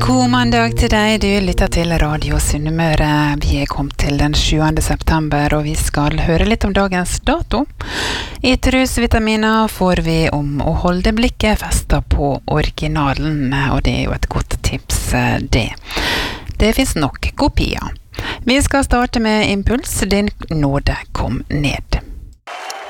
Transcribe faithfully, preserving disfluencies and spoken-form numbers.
God mandag til deg, du lytter til Radio Sunnmøre. Vi er kommet til den sjuende september, og vi skal høre litt om dagens dato. I Trusvitaminer får vi om å holde blikket festet på originalen, og det er jo et godt tips, det. Det finnes nok kopier. Vi skal starte med Impuls, din nåde kom ned.